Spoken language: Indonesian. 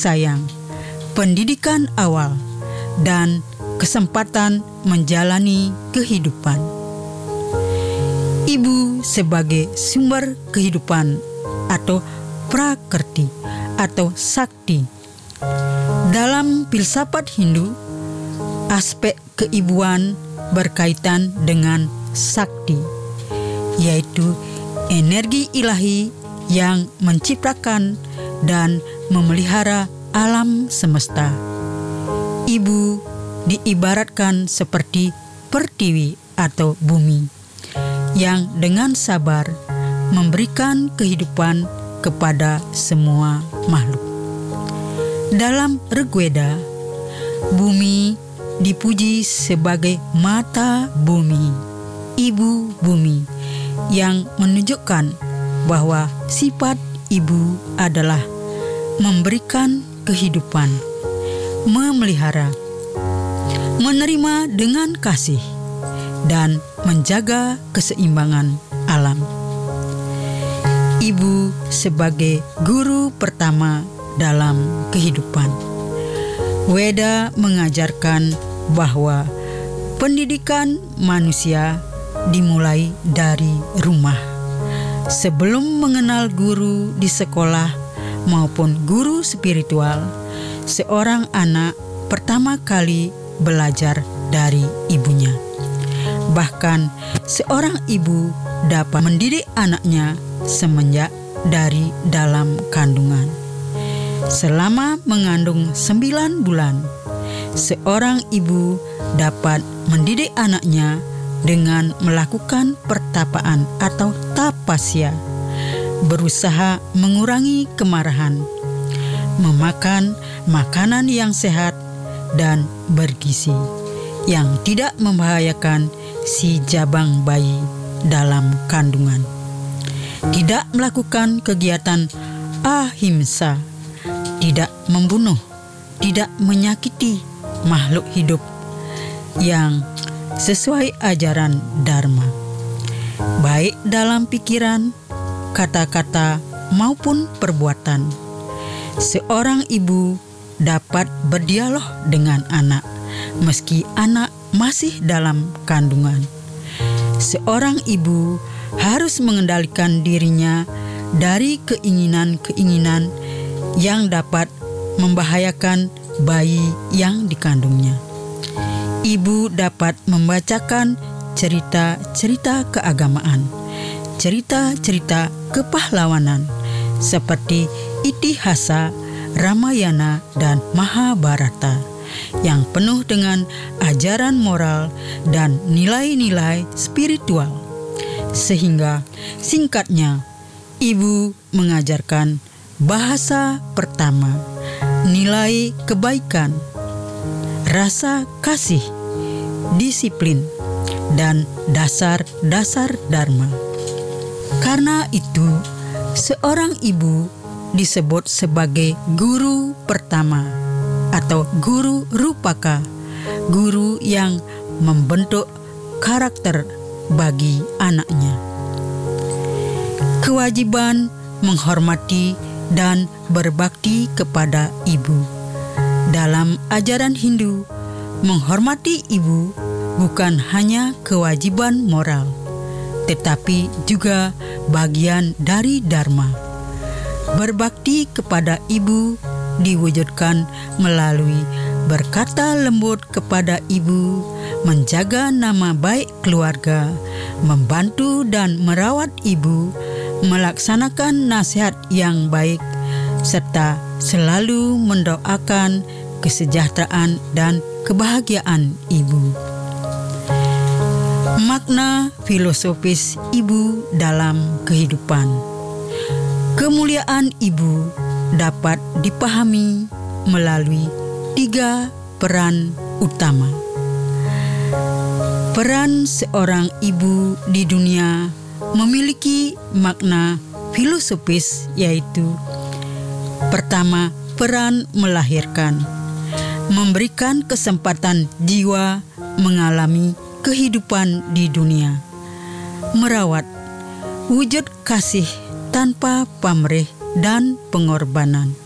sayang, pendidikan awal, dan kesempatan menjalani kehidupan. Ibu sebagai sumber kehidupan atau prakrti atau sakti. Dalam filsafat Hindu, aspek keibuan berkaitan dengan sakti, yaitu energi ilahi yang menciptakan dan memelihara alam semesta. Ibu diibaratkan seperti pertiwi atau bumi yang dengan sabar memberikan kehidupan kepada semua makhluk. Dalam Rigveda, bumi dipuji sebagai mata bumi, ibu bumi, yang menunjukkan bahwa sifat ibu adalah memberikan kehidupan, memelihara, menerima dengan kasih, dan menjaga keseimbangan alam. Ibu sebagai guru pertama dalam kehidupan. Weda mengajarkan bahwa pendidikan manusia dimulai dari rumah. Sebelum mengenal guru di sekolah maupun guru spiritual, seorang anak pertama kali belajar dari ibunya. Bahkan seorang ibu dapat mendidik anaknya semenjak dari dalam kandungan. Selama mengandung 9 bulan, seorang ibu dapat mendidik anaknya dengan melakukan pertapaan atau tapasya, berusaha mengurangi kemarahan, memakan makanan yang sehat dan bergizi, yang tidak membahayakan si jabang bayi dalam kandungan. Tidak melakukan kegiatan ahimsa, tidak membunuh, tidak menyakiti makhluk hidup, yang sesuai ajaran Dharma, baik dalam pikiran, kata-kata, maupun perbuatan. Seorang ibu dapat berdialog dengan anak, meski anak masih dalam kandungan. Seorang ibu harus mengendalikan dirinya dari keinginan-keinginan yang dapat membahayakan bayi yang dikandungnya. Ibu dapat membacakan cerita-cerita keagamaan, cerita-cerita kepahlawanan seperti Itihasa, Ramayana, dan Mahabharata yang penuh dengan ajaran moral dan nilai-nilai spiritual. Sehingga singkatnya, ibu mengajarkan bahasa pertama, nilai kebaikan, rasa kasih, disiplin, dan dasar-dasar Dharma. Karena itu, seorang ibu disebut sebagai guru pertama atau guru rupaka, guru yang membentuk karakter bagi anaknya. Kewajiban menghormati dan berbakti kepada ibu. Dalam ajaran Hindu, menghormati ibu bukan hanya kewajiban moral, tetapi juga bagian dari Dharma. Berbakti kepada ibu diwujudkan melalui berkata lembut kepada ibu, menjaga nama baik keluarga, membantu dan merawat ibu, melaksanakan nasihat yang baik, serta selalu mendoakan kesejahteraan dan kebahagiaan ibu. Makna filosofis ibu dalam kehidupan. Kemuliaan ibu dapat dipahami melalui 3 peran utama. Peran seorang ibu di dunia memiliki makna filosofis, yaitu: pertama, peran melahirkan, memberikan kesempatan jiwa mengalami kehidupan di dunia, merawat, wujud kasih tanpa pamrih dan pengorbanan.